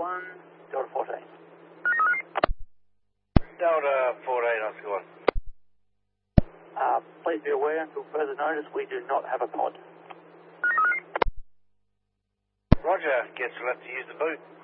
1, Delta 14. Delta 14, Oscar 1. Please be aware, until further notice, we do not have a pod. Roger, guess we'll have to use the boot.